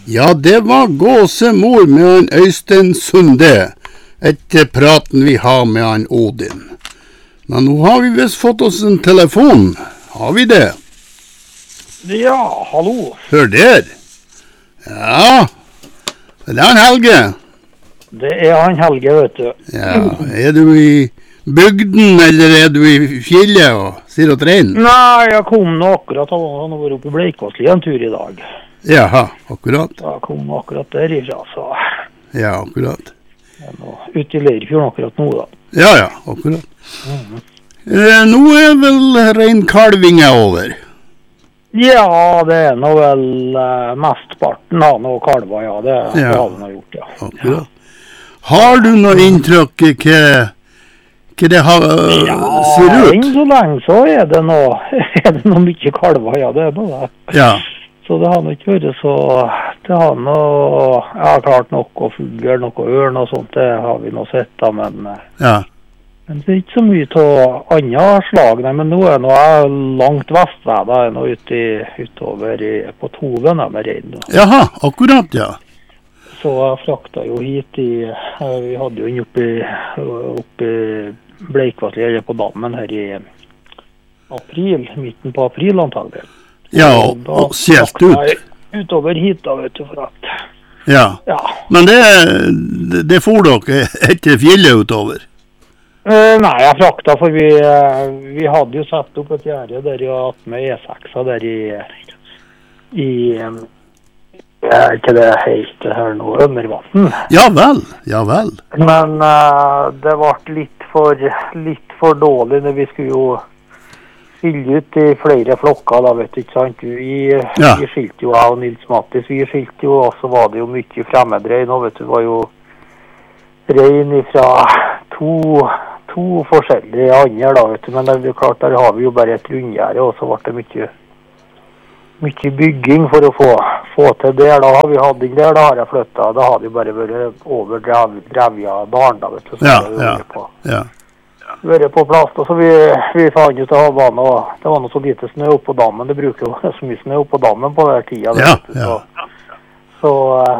Ja, det var gåsemor med han Øystein Sunde, etter praten vi har med han Odin. Men nå har vi visst fått oss en telefon, har vi det? Ja, hallo. Hør der. Ja, det er han Helge. Det er han Helge, vet du. Ja, er du i bygden, eller er du i fjellet og sier og trener? Nei, jeg kom nå akkurat, han har vært oppe i Bleikvassli en tur i dag. Jaha, akkurat. Jeg kom akkurat derifra, så Ja, akkurat. jeg er nå ute i Leirfjorden akkurat nå da. Ja, akkurat. Nå er vel reinkalvinga over? Ja, det er nå vel mestparten av noe kalver, ja, det har vi nå gjort, ja. Akkurat. Har du noe inntrykk hva det ser ut? Enn så lenge så er det noe mye kalver, ja, det er noe det. Ja. Så det har nok ikke vært så, det har noe, jeg har klart noe fugler, noe ørn og sånt, det har vi nå sett da, men Ja. Men det er ikke så mye av andre slag, nei, men nå er jeg langt vestvei, da er jeg nå utover på Toven med rein. Jaha, akkurat, ja. Så jeg frakta jo hit vi hadde jo inn oppi Bleikvassli, eller på dammen her i april, midten på april antagelig. Ja, og sett ut. Utover hit da, vet du, for at... Ja. Men det får dere etter fjellet utover? Nei, jeg frakta, for vi hadde jo satt opp et gjerde der med E6 der ikke det helt her nå, Ømmervatn. Ja vel. Men det ble litt for dårlig når vi skulle jo skille ut i flere flokker, da, vet du, ikke sant? Vi skilte jo av Nils Mattis, vi skilte jo, og så var det jo mye fremmedrein, og vet du, det var jo rein fra to forskjellige andre, da, vet du, men det er jo klart, der har vi jo bare et rundgjerde, og så ble det mye bygging for å få til det. Da har vi hatt inn der, da har jeg flyttet, da har det jo bare vært over Drevja dalen, da, vet du, så vært på plass, og så vi fant ut at det var noe så lite snø opp på dammen, det bruker jo så mye snø opp på dammen på den tida. Så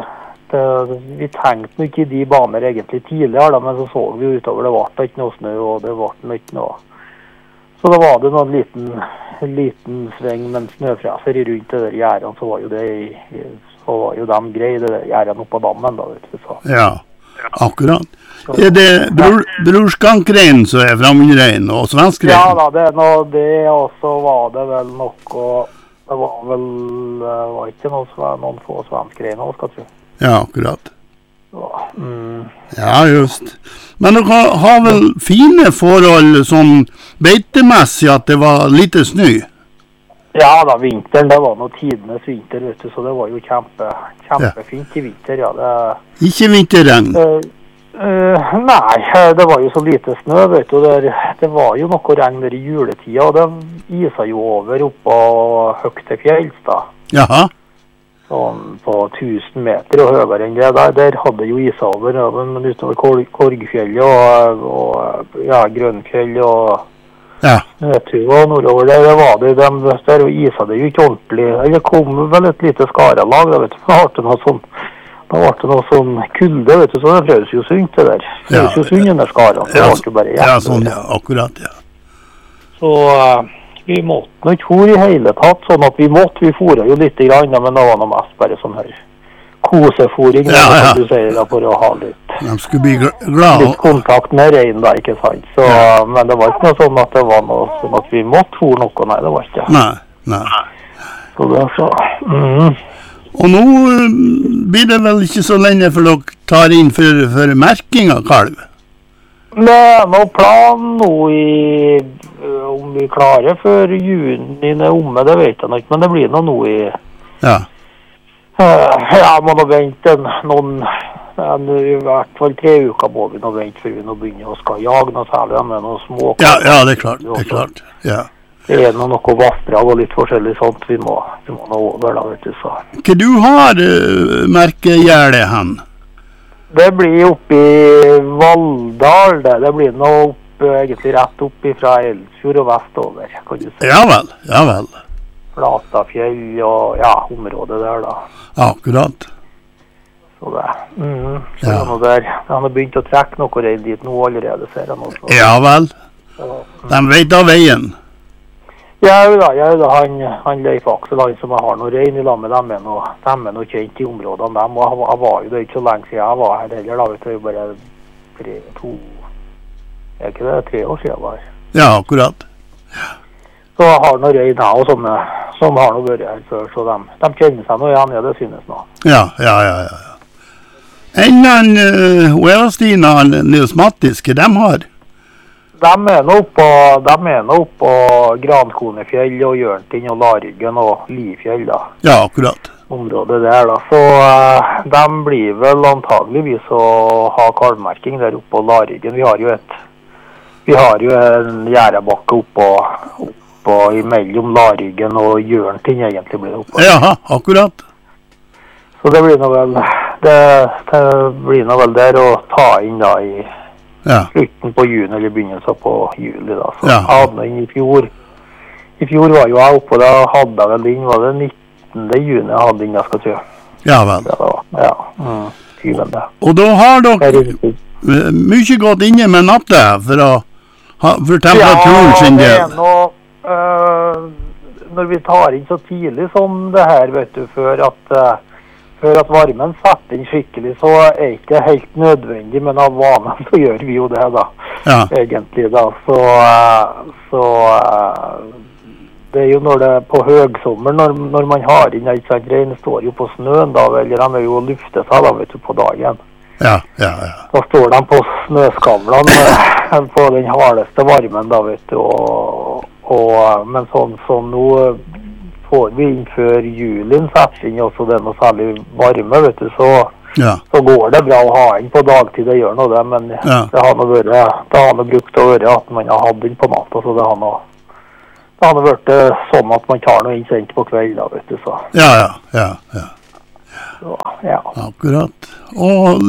vi tenkte ikke i de baner egentlig tidligere, da, men så vi utover, det var ikke noe snø, og det var ikke noe. Så da var det noen liten sveng med en snøfreser rundt det der gjerdene, så var jo de greie, det der gjerdene opp på dammen, da, vet du, så. Ja, akkurat. Er det brorskankrein som er fremmedrein og svenskrein? Ja da, det er noe det, og så var det vel noe, det var ikke noen få svenskrein også, skal jeg tro. Ja, akkurat. Ja, just. Men dere har vel fine forhold sånn beitemessig at det var lite snø? Ja da, vinteren, det var noe tidenes vinter, vet du, så det var jo kjempefint i vinter, ja. Ikke vinterregn? Nei, det var jo så lite snø, vet du, det var jo noe regn der i juletida, og det isa jo over oppå høyt til fjells da. Jaha. Sånn på 1000 meter og høyere enn det, der hadde jo isa over, men utover Korgfjellet og Grønfjell og Nøttu og nordover der var det, der isa det jo ikke ordentlig, det kom vel et lite skarelag, da, vet du, da ble det noe sånn kulde, vet du, så det frøs jo sunt det der. Frøs jo sunt under skaren, så det ble jo bare Ja, sånn, ja, akkurat, ja. Så vi måtte nok fôre i hele tatt, sånn at vi fôret jo litt grann, men det var noe mest bare sånn her kosefôring, som du sier, da, for å ha litt. De skulle bli glad. Litt kontakt med rein da, ikke sant? Så, men det var ikke noe sånn at det var noe sånn at vi måtte fôre noe, nei, det var ikke. Nei. Så det så... Og nå blir det vel ikke så lenge for dere tar inn for merking av kalv? Det er noe plan nå om vi klarer før juni omme, det vet jeg nok, men det blir nå i... Jeg må nå vente i hvert fall 3 uker må vi nå vente før vi nå begynner å skal jage noe særlig med noen små kalv. Ja, det er klart, ja. Det er noe vassdrag og litt forskjellig sånt vi må nå over da, vet du, så. Hva du har merkegjerdet hen? Det blir oppe i Valldal, det blir nå egentlig rett opp fra Elsfjord og vestover, kan du si. Ja vel. Flatafjell og området der da. Akkurat. Så det, så ja. Der, han har begynt å trekke noe rein dit nå allerede, ser han også. Ja vel, de vet av veien. Ja da, han Leif Aksel, han som har noe rein i lag med dem, de er noe kjent i områdene, og jeg var jo det ikke så lenge siden jeg var her heller, da vet du, bare 3 år siden var. Ja, akkurat. Ja. Så jeg har noe rein her, og som har noe vært her før, så de kjenner seg noe igjen, ja, det synes nå. Ja. Enn Oevastina, Nils Mattiske, de har? De er nå oppå Grankonefjell og Jørntind og Laryggen og Lifjell, da. Ja, akkurat. Området der, da. Så de blir vel antageligvis å ha kalvmerking der oppe på Laryggen. Vi har jo en gjærebakke oppå imellom Laryggen og Jørntind egentlig blir det oppå. Ja, akkurat. Så det blir nå vel der å ta inn da i slutten på juni eller begynnelsen på juli da. Så jeg hadde noe inn i fjor. I fjor var jo jeg oppe, da hadde jeg vel inn, var det 19. juni jeg hadde inn, jeg skal tro. Ja vel. Ja, 20. Og da har dere mye gått inne med natte for temperaturen sin del. Når vi tar inn så tidlig som det her, vet du, før at varmen setter inn skikkelig, så er ikke helt nødvendig, men av vanen så gjør vi jo det da, egentlig da. Så det er jo når det er på høgsommer, når man har inn, ikke sant, rein står jo på snøen da, eller de er jo luftet seg da, vet du, på dagen. Ja. Da står de på snøskavlene på den hardeste varmen da, vet du, men sånn nå får vi inn før julen setter inn også det noe særlig varme, vet du, så går det bra å ha inn på dagtid, det gjør noe det, men det har noe brukt å være at man har hatt inn på natta, så det har noe vært sånn at man tar noe inn sent på kveld da, vet du, så. Ja. Så, ja. Akkurat. Og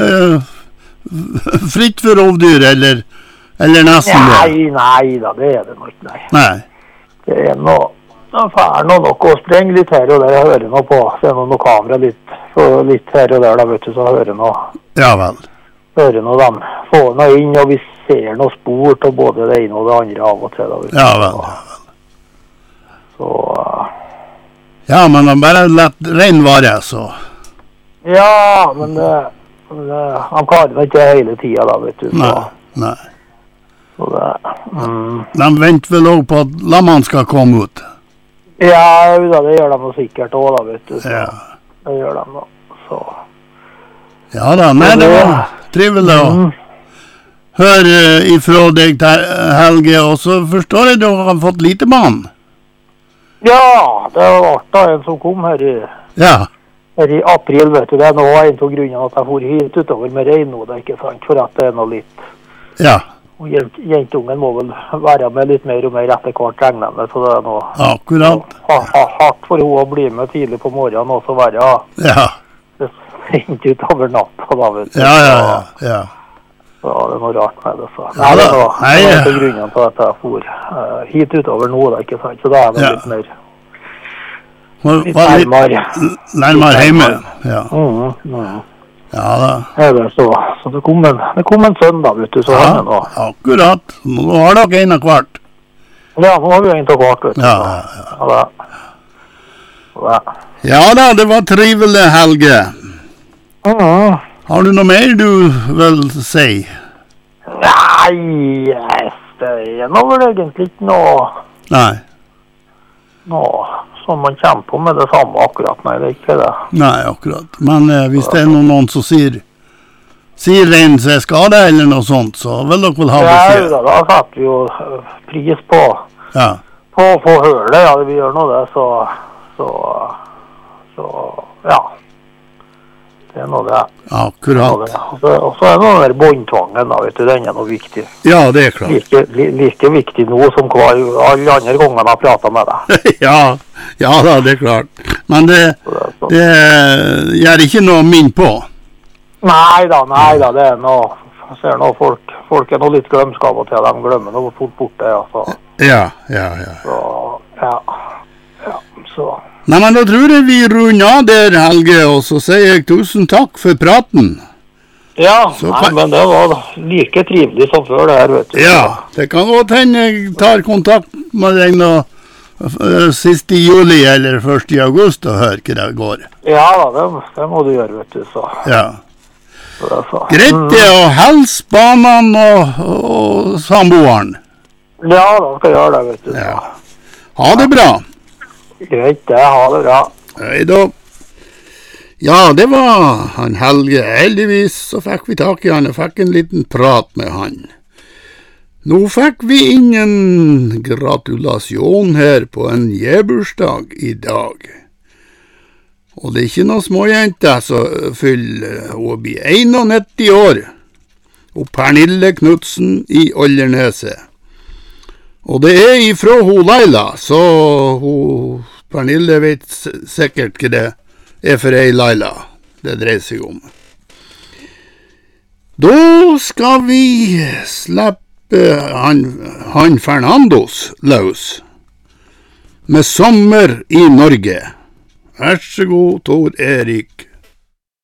fritt for rovdyr, eller nesten det? Nei da, det er det nok, nei. Det er noe å sprenge litt her og der, jeg hører noe på, så er noe kamera litt her og der, da vet du, så hører noe. Ja vel. Hører noe dem, får noe inn, og vi ser noe spor til både det ene og det andre av og til, da vet du. Ja vel. Så... Ja, men de bare lett rein vare, så... Ja, men han klarer det ikke hele tiden da, vet du. Så. Nei. Så det... De venter vel også på at lammene skal komme ut? Ja, det gjør de jo sikkert også da, vet du. Så. Ja. Det gjør de da, så... Ja da, nei, det var trivelig å høre ifra deg til Helge, og så forstår jeg du har fått lite mann. Ja, det var da en som kom her i april, vet du. Det er nå en av grunnene at jeg får hit utover med rein nå, det er ikke sant, for at det er noe litt... Ja. Og jentungen må vel være med litt mer og mer etter hvert regnende, så det er noe... Akkurat. Hardt for henne å bli med tidlig på morgenen, og så være... Ja. Det sent utover natta da, vet du. Ja. Så det er noe rart med det, så. Nei, det er noe grunnen til at jeg får hit utover nå, da, ikke sant? Så da er det litt mer... Nærmere hjemme, ja. Ja da. Så det kom en søndag, vet du, så han er nå. Akkurat. Nå har dere en av hvert. Ja, nå har vi en av hvert, vet du. Ja da, det var trivelig, Helge. Har du noe mer du vil si? Nei, det er nå vel egentlig ikke noe som man kommer på med det samme akkurat. Nei, det er ikke det. Nei, akkurat. Men hvis det er noen som sier rein seg skade eller noe sånt, så vil dere vel ha beskjed? Ja, da setter vi jo pris på å få høre det. Ja, vi gjør noe det, så ja. Det er noe det. Akkurat. Og så er det noe der båndtvangen da, vet du, den er noe viktig. Ja, det er klart. Like viktig nå som alle andre gangene jeg har pratet med deg. ja da, det er klart. Men det gjør ikke noe min på. Nei da, det er noe, jeg ser noe folk er noe litt glømsk av og til, de glemmer noe fort borte, ja. Så. Ja. Så, ja, så. Nei, men da tror jeg vi runder av der, Helge, og så sier jeg tusen takk for praten. Ja, men det var like trivelig som før det her, vet du. Ja, det kan godt hende jeg tar kontakt med deg nå sist i juli eller 1. august og hører hva det går. Ja da, det må du gjøre, vet du, så. Ja. Greit det å helse banen og samboeren. Ja, da skal jeg gjøre det, vet du. Ja. Ha det bra. Greit det, ha det bra. Hei da. Ja, det var han Helge. Heldigvis så fikk vi tak i han og fikk en liten prat med han. Nå fikk vi ingen gratulasjon her på en jæbursdag i dag. Og det er ikke noe småjente som fyller, hun blir 91 år. Og Pernille Knudsen i Olderneset. Og det er ifra hun Laila, så Pernille vet sikkert hva det er for ei Laila det dreier seg om. Da skal vi slippe han Fernandos løs med sommer i Norge. Vær så god, Tor Erik.